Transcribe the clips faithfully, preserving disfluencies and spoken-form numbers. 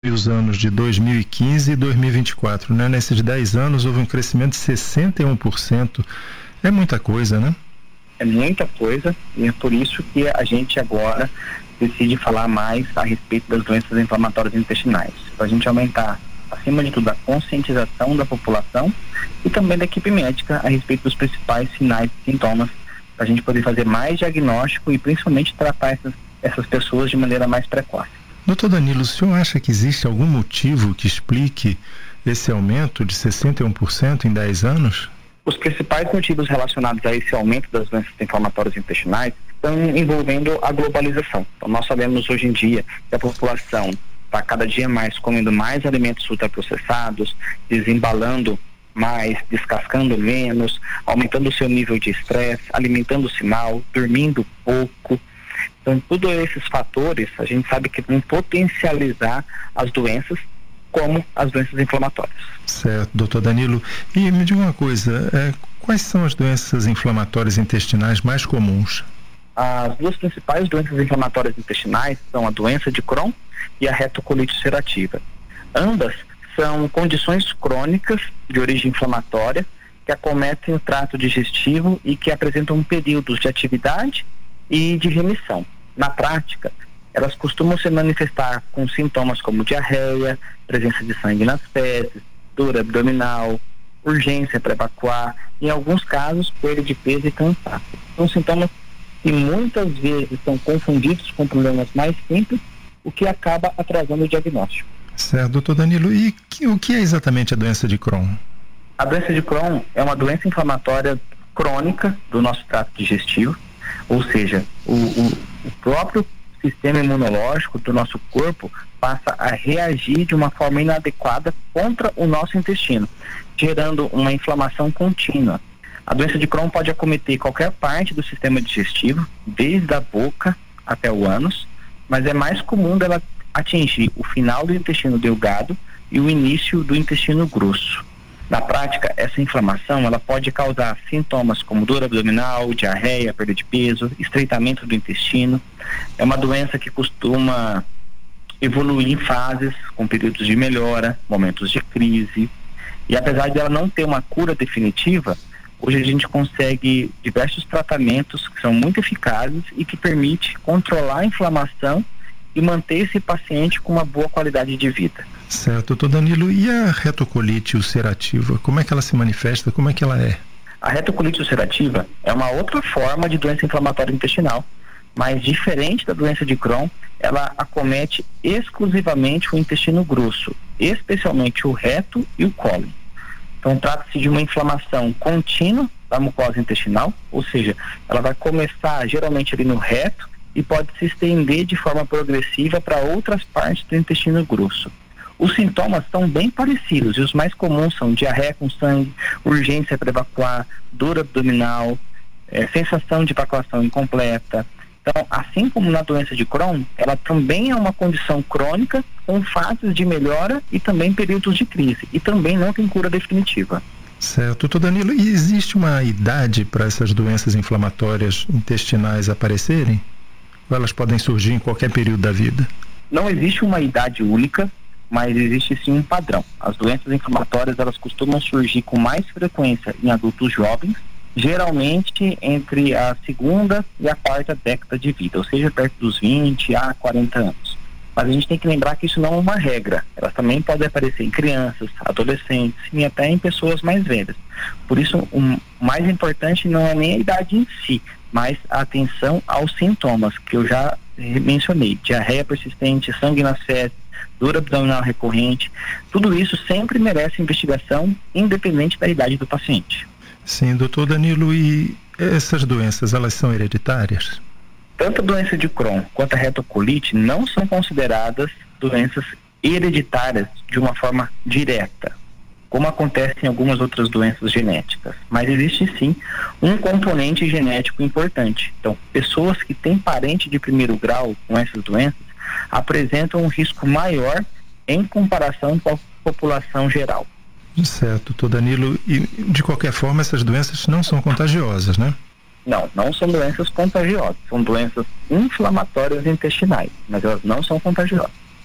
os anos de dois mil e quinze e dois mil e vinte e quatro, né? Nesses dez anos houve um crescimento de sessenta e um por cento. É muita coisa, né? É muita coisa, e é por isso que a gente agora decide falar mais a respeito das doenças inflamatórias intestinais, para a gente aumentar, acima de tudo, a conscientização da população e também da equipe médica a respeito dos principais sinais e sintomas, para a gente poder fazer mais diagnóstico e principalmente tratar essas, essas pessoas de maneira mais precoce. Doutor Danilo, o senhor acha que existe algum motivo que explique esse aumento de sessenta e um por cento em dez anos? Os principais motivos relacionados a esse aumento das doenças inflamatórias intestinais estão envolvendo a globalização. Então, nós sabemos hoje em dia que a população está cada dia mais comendo mais alimentos ultraprocessados, desembalando mais, descascando menos, aumentando o seu nível de estresse, alimentando-se mal, dormindo pouco. Então, todos esses fatores, a gente sabe que vão potencializar as doenças, como as doenças inflamatórias. Certo, doutor Danilo. E me diga uma coisa, é, quais são as doenças inflamatórias intestinais mais comuns? As duas principais doenças inflamatórias intestinais são a doença de Crohn e a retocolite ulcerativa. Ambas são condições crônicas de origem inflamatória que acometem o trato digestivo e que apresentam períodos de atividade e de remissão. Na prática, elas costumam se manifestar com sintomas como diarreia, presença de sangue nas fezes, dor abdominal, urgência para evacuar, em alguns casos, perda de peso e cansaço. São sintomas que muitas vezes são confundidos com problemas mais simples, o que acaba atrasando o diagnóstico. Certo, doutor Danilo. E que, o que é exatamente a doença de Crohn? A doença de Crohn é uma doença inflamatória crônica do nosso trato digestivo, ou seja, o, o, o próprio sistema imunológico do nosso corpo passa a reagir de uma forma inadequada contra o nosso intestino, gerando uma inflamação contínua. A doença de Crohn pode acometer qualquer parte do sistema digestivo, desde a boca até o ânus, mas é mais comum dela atingir o final do intestino delgado e o início do intestino grosso. Na prática, essa inflamação ela pode causar sintomas como dor abdominal, diarreia, perda de peso, estreitamento do intestino. É uma doença que costuma evoluir em fases, com períodos de melhora, momentos de crise. E apesar de ela não ter uma cura definitiva, hoje a gente consegue diversos tratamentos que são muito eficazes e que permite controlar a inflamação e manter esse paciente com uma boa qualidade de vida. Certo, doutor Danilo. E a retocolite ulcerativa, como é que ela se manifesta, como é que ela é? A retocolite ulcerativa é uma outra forma de doença inflamatória intestinal, mas diferente da doença de Crohn, ela acomete exclusivamente o intestino grosso, especialmente o reto e o cólon. Então trata-se de uma inflamação contínua da mucosa intestinal, ou seja, ela vai começar geralmente ali no reto e pode se estender de forma progressiva para outras partes do intestino grosso. Os sintomas são bem parecidos e os mais comuns são diarreia com sangue, urgência para evacuar, dor abdominal, é, sensação de evacuação incompleta. Então, assim como na doença de Crohn, ela também é uma condição crônica com fases de melhora e também períodos de crise, e também não tem cura definitiva. Certo, doutor Danilo. E existe uma idade para essas doenças inflamatórias intestinais aparecerem? Ou elas podem surgir em qualquer período da vida? Não existe uma idade única, mas existe sim um padrão. As doenças inflamatórias, elas costumam surgir com mais frequência em adultos jovens, geralmente entre a segunda e a quarta década de vida, ou seja, perto dos vinte a quarenta anos. Mas a gente tem que lembrar que isso não é uma regra. Elas também podem aparecer em crianças, adolescentes e até em pessoas mais velhas. Por isso, o mais importante não é nem a idade em si, mas a atenção aos sintomas que eu já mencionei: diarreia persistente, sangue nas fezes, dor abdominal recorrente. Tudo isso sempre merece investigação, independente da idade do paciente. Sim, doutor Danilo. E essas doenças, elas são hereditárias? Tanto a doença de Crohn quanto a retocolite não são consideradas doenças hereditárias de uma forma direta, como acontece em algumas outras doenças genéticas. Mas existe sim um componente genético importante. Então, pessoas que têm parente de primeiro grau com essas doenças apresentam um risco maior em comparação com a população geral. Certo, doutor Danilo. E, de qualquer forma, essas doenças não são contagiosas, né? Não, não são doenças contagiosas. São doenças inflamatórias intestinais, mas elas não são contagiosas.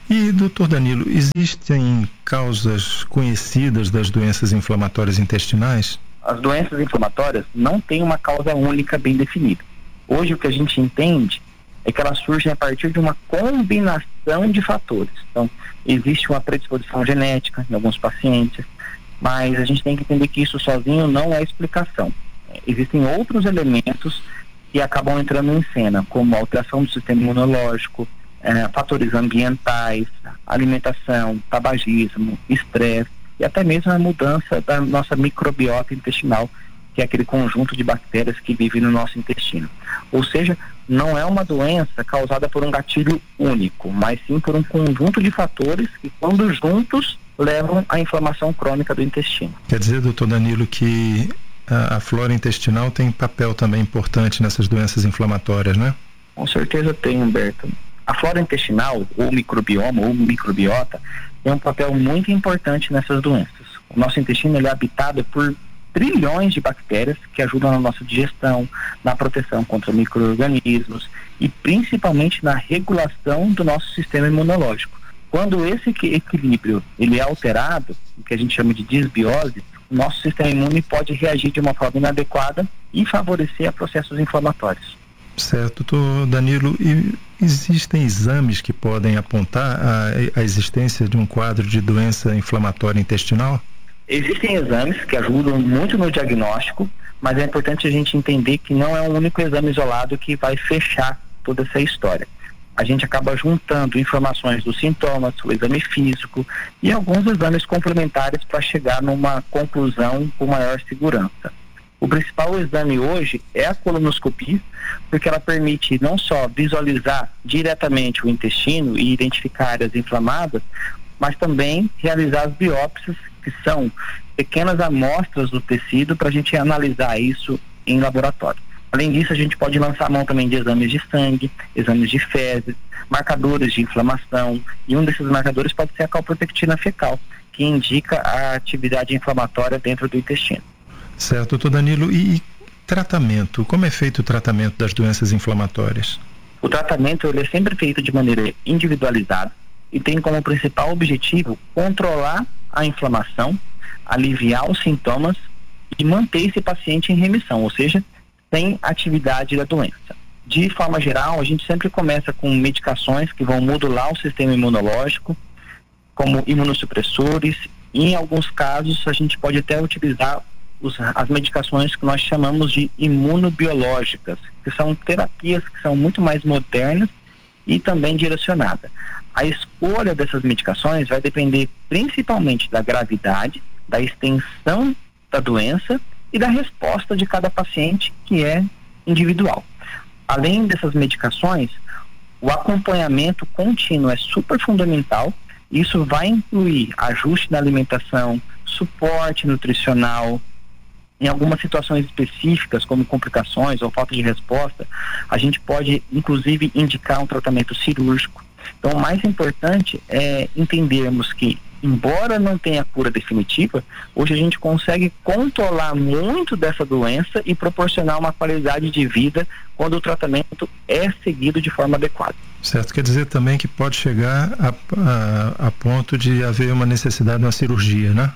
E, doutor Danilo, existem causas conhecidas das doenças inflamatórias intestinais? As doenças inflamatórias não têm uma causa única bem definida. Hoje o que a gente entende é que elas surgem a partir de uma combinação de fatores. Então, existe uma predisposição genética em alguns pacientes, mas a gente tem que entender que isso sozinho não é explicação. Existem outros elementos que acabam entrando em cena, como a alteração do sistema imunológico, é, fatores ambientais, alimentação, tabagismo, estresse e até mesmo a mudança da nossa microbiota intestinal, que é aquele conjunto de bactérias que vive no nosso intestino. Ou seja, não é uma doença causada por um gatilho único, mas sim por um conjunto de fatores que, quando juntos, levam à inflamação crônica do intestino. Quer dizer, doutor Danilo, que a, a flora intestinal tem papel também importante nessas doenças inflamatórias, né? Com certeza tem, Humberto. A flora intestinal, ou microbioma, ou microbiota, tem um papel muito importante nessas doenças. O nosso intestino ele é habitado por trilhões de bactérias que ajudam na nossa digestão, na proteção contra micro-organismos e principalmente na regulação do nosso sistema imunológico. Quando esse equilíbrio ele é alterado, o que a gente chama de disbiose, o nosso sistema imune pode reagir de uma forma inadequada e favorecer a processos inflamatórios. Certo, doutor Danilo, e existem exames que podem apontar a, a existência de um quadro de doença inflamatória intestinal? Existem exames que ajudam muito no diagnóstico, mas é importante a gente entender que não é um único exame isolado que vai fechar toda essa história. A gente acaba juntando informações dos sintomas, o exame físico e alguns exames complementares para chegar numa conclusão com maior segurança. O principal exame hoje é a colonoscopia, porque ela permite não só visualizar diretamente o intestino e identificar áreas inflamadas, mas também realizar as biópsias, que são pequenas amostras do tecido para a gente analisar isso em laboratório. Além disso, a gente pode lançar a mão também de exames de sangue, exames de fezes, marcadores de inflamação, e um desses marcadores pode ser a calprotectina fecal, que indica a atividade inflamatória dentro do intestino. Certo, doutor Danilo, e tratamento? Como é feito o tratamento das doenças inflamatórias? O tratamento ele é sempre feito de maneira individualizada e tem como principal objetivo controlar a inflamação, aliviar os sintomas e manter esse paciente em remissão, ou seja, sem atividade da doença. De forma geral, a gente sempre começa com medicações que vão modular o sistema imunológico, como imunossupressores, e em alguns casos a gente pode até utilizar os, as medicações que nós chamamos de imunobiológicas, que são terapias que são muito mais modernas e também direcionadas. A escolha dessas medicações vai depender principalmente da gravidade, da extensão da doença e da resposta de cada paciente, que é individual. Além dessas medicações, o acompanhamento contínuo é super fundamental. Isso vai incluir ajuste na alimentação, suporte nutricional. Em algumas situações específicas, como complicações ou falta de resposta, a gente pode, inclusive, indicar um tratamento cirúrgico. Então, o mais importante é entendermos que, embora não tenha cura definitiva, hoje a gente consegue controlar muito dessa doença e proporcionar uma qualidade de vida quando o tratamento é seguido de forma adequada. Certo, quer dizer também que pode chegar a, a, a ponto de haver uma necessidade de uma cirurgia, né?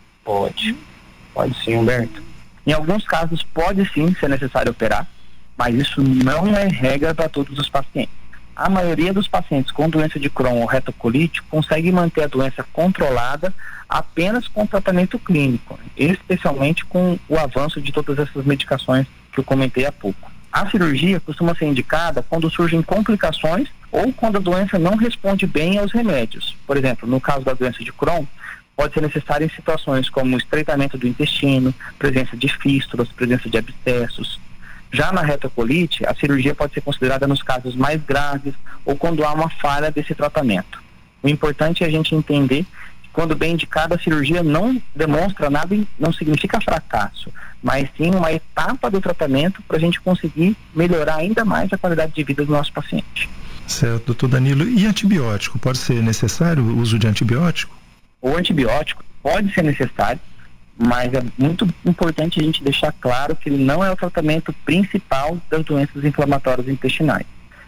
Pode, pode sim, Humberto. Em alguns casos pode sim ser necessário operar, mas isso não é regra para todos os pacientes. A maioria dos pacientes com doença de Crohn ou retocolite consegue manter a doença controlada apenas com tratamento clínico, especialmente com o avanço de todas essas medicações que eu comentei há pouco. A cirurgia costuma ser indicada quando surgem complicações ou quando a doença não responde bem aos remédios. Por exemplo, no caso da doença de Crohn, pode ser necessário em situações como estreitamento do intestino, presença de fístulas, presença de abscessos. Já na retocolite, a cirurgia pode ser considerada nos casos mais graves ou quando há uma falha desse tratamento. O importante é a gente entender que, quando bem indicada, a cirurgia não demonstra nada, não significa fracasso, mas sim uma etapa do tratamento para a gente conseguir melhorar ainda mais a qualidade de vida do nosso paciente. Certo, doutor Danilo. E antibiótico? Pode ser necessário o uso de antibiótico? O antibiótico pode ser necessário, mas é muito importante a gente deixar claro que ele não é o tratamento principal das doenças inflamatórias intestinais.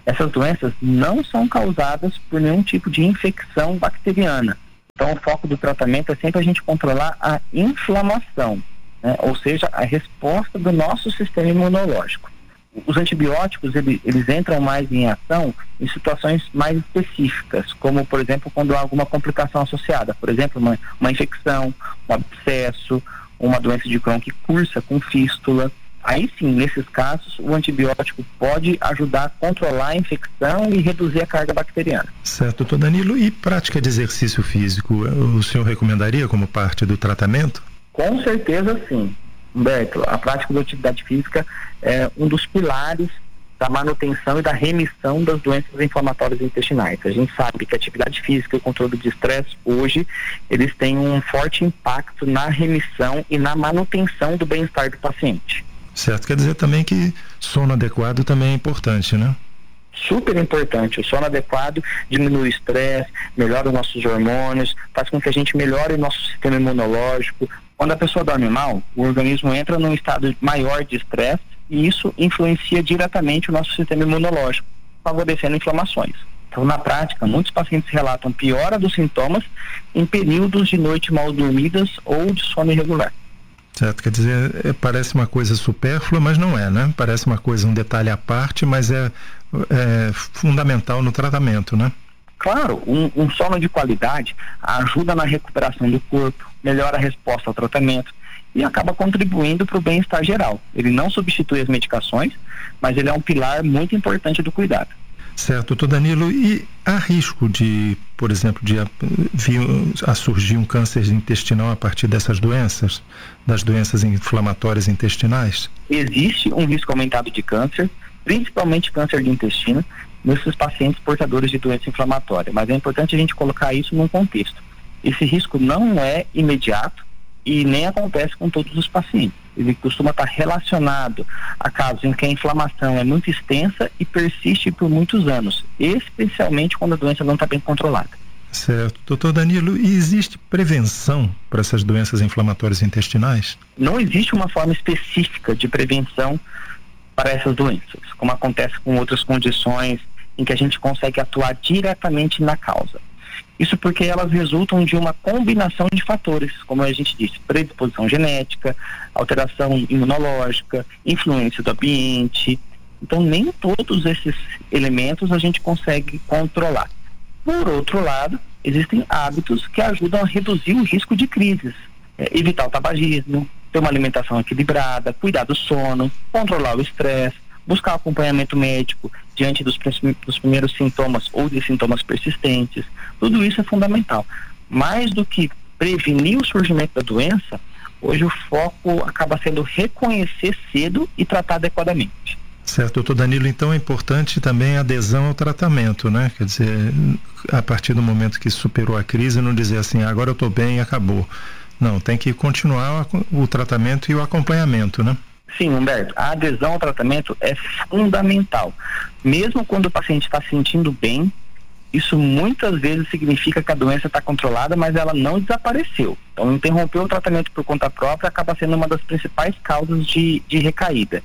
Essas doenças não são causadas por nenhum tipo de infecção bacteriana. Então, o foco do tratamento é sempre a gente controlar a inflamação, né? Ou seja, a resposta do nosso sistema imunológico. Os antibióticos, eles, eles entram mais em ação em situações mais específicas, como, por exemplo, quando há alguma complicação associada. Por exemplo, uma, uma infecção, um abscesso, uma doença de Crohn que cursa com fístula. Aí sim, nesses casos, o antibiótico pode ajudar a controlar a infecção e reduzir a carga bacteriana. Certo, doutor Danilo. E prática de exercício físico, o senhor recomendaria como parte do tratamento? Com certeza sim, Humberto. A prática da atividade física é um dos pilares da manutenção e da remissão das doenças inflamatórias intestinais. A gente sabe que a atividade física e o controle de estresse hoje, eles têm um forte impacto na remissão e na manutenção do bem-estar do paciente. Certo, quer dizer também que sono adequado também é importante, né? Super importante. O sono adequado diminui o estresse, melhora os nossos hormônios, faz com que a gente melhore o nosso sistema imunológico. Quando a pessoa dorme mal, o organismo entra num estado maior de estresse e isso influencia diretamente o nosso sistema imunológico, favorecendo inflamações. Então, na prática, muitos pacientes relatam piora dos sintomas em períodos de noite mal dormidas ou de sono irregular. Certo, quer dizer, é, parece uma coisa supérflua, mas não é, né? Parece uma coisa, um detalhe à parte, mas é, é fundamental no tratamento, né? Claro, um, um sono de qualidade ajuda na recuperação do corpo, melhora a resposta ao tratamento e acaba contribuindo para o bem-estar geral. Ele não substitui as medicações, mas ele é um pilar muito importante do cuidado. Certo, doutor Danilo, e há risco de, por exemplo, de vir a surgir um câncer intestinal a partir dessas doenças, das doenças inflamatórias intestinais? Existe um risco aumentado de câncer, principalmente câncer de intestino, nesses pacientes portadores de doença inflamatória, mas é importante a gente colocar isso num contexto. Esse risco não é imediato e nem acontece com todos os pacientes. Ele costuma estar relacionado a casos em que a inflamação é muito extensa e persiste por muitos anos, especialmente quando a doença não está bem controlada. Certo. Doutor Danilo, e existe prevenção para essas doenças inflamatórias intestinais? Não existe uma forma específica de prevenção para essas doenças, como acontece com outras condições em que a gente consegue atuar diretamente na causa. Isso porque elas resultam de uma combinação de fatores, como a gente disse, predisposição genética, alteração imunológica, influência do ambiente. Então, nem todos esses elementos a gente consegue controlar. Por outro lado, existem hábitos que ajudam a reduzir o risco de crises. É, evitar o tabagismo, ter uma alimentação equilibrada, cuidar do sono, controlar o estresse, buscar acompanhamento médico diante dos, dos primeiros sintomas ou de sintomas persistentes. Tudo isso é fundamental. Mais do que prevenir o surgimento da doença, hoje o foco acaba sendo reconhecer cedo e tratar adequadamente. Certo, doutor Danilo, então é importante também a adesão ao tratamento, né? Quer dizer, a partir do momento que superou a crise, não dizer assim, agora eu estou bem e acabou. Não, tem que continuar o tratamento e o acompanhamento, né? Sim, Humberto, a adesão ao tratamento é fundamental. Mesmo quando o paciente está se sentindo bem, isso muitas vezes significa que a doença está controlada, mas ela não desapareceu. Então, interromper o tratamento por conta própria acaba sendo uma das principais causas de, de recaída.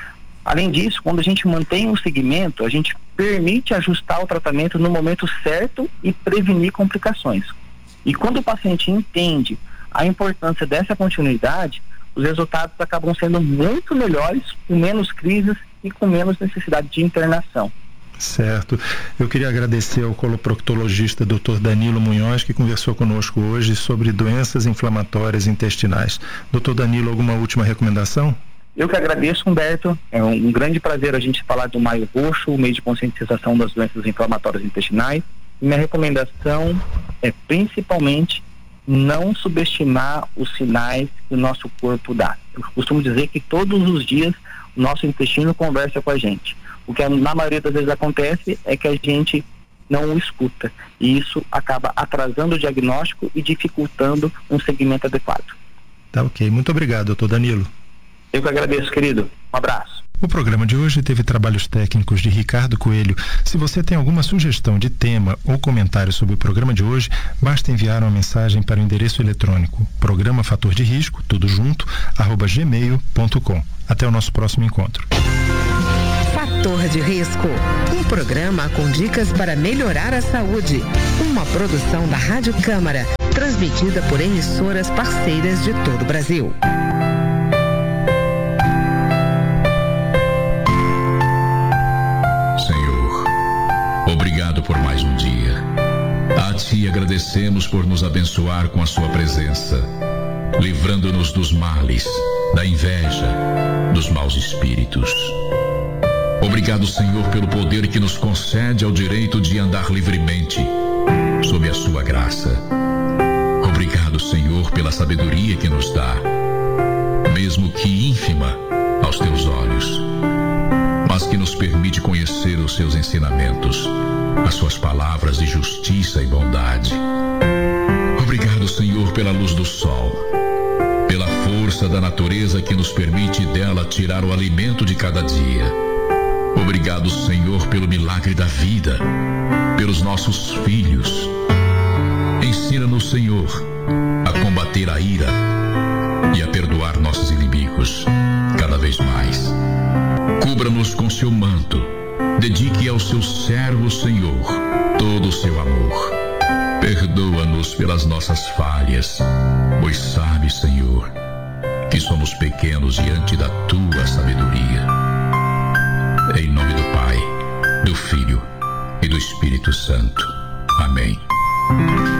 Além disso, quando a gente mantém o segmento, a gente permite ajustar o tratamento no momento certo e prevenir complicações. E quando o paciente entende a importância dessa continuidade, os resultados acabam sendo muito melhores, com menos crises e com menos necessidade de internação. Certo. Eu queria agradecer ao coloproctologista doutor Danilo Munhoz, que conversou conosco hoje sobre doenças inflamatórias intestinais. doutor Danilo, alguma última recomendação? Eu que agradeço, Humberto. É um grande prazer a gente falar do Maio Roxo, o mês de conscientização das doenças inflamatórias intestinais. E minha recomendação é principalmente não subestimar os sinais que o nosso corpo dá. Eu costumo dizer que todos os dias o nosso intestino conversa com a gente. O que na maioria das vezes acontece é que a gente não o escuta. E isso acaba atrasando o diagnóstico e dificultando um segmento adequado. Tá ok. Muito obrigado, doutor Danilo. Eu que agradeço, querido. Um abraço. O programa de hoje teve trabalhos técnicos de Ricardo Coelho. Se você tem alguma sugestão de tema ou comentário sobre o programa de hoje, basta enviar uma mensagem para o endereço eletrônico programa fator de risco, tudo junto, arroba gmail ponto com. Até o nosso próximo encontro. Fator de Risco, um programa com dicas para melhorar a saúde. Uma produção da Rádio Câmara, transmitida por emissoras parceiras de todo o Brasil. Senhor, obrigado por mais um dia. A Ti agradecemos por nos abençoar com a Sua presença, livrando-nos dos males, da inveja, dos maus espíritos. Obrigado, Senhor, pelo poder que nos concede ao direito de andar livremente, sob a Sua graça. Obrigado, Senhor, pela sabedoria que nos dá, mesmo que ínfima aos Teus olhos, mas que nos permite conhecer os Seus ensinamentos, as Suas palavras de justiça e bondade. Obrigado, Senhor, pela luz do sol, pela força da natureza que nos permite dela tirar o alimento de cada dia. Obrigado, Senhor, pelo milagre da vida, pelos nossos filhos. Ensina-nos, Senhor, a combater a ira e a perdoar nossos inimigos cada vez mais. Cubra-nos com seu manto. Dedique ao seu servo, Senhor, todo o seu amor. Perdoa-nos pelas nossas falhas, pois sabes, Senhor, que somos pequenos diante da tua sabedoria. Em nome do Pai, do Filho e do Espírito Santo. Amém.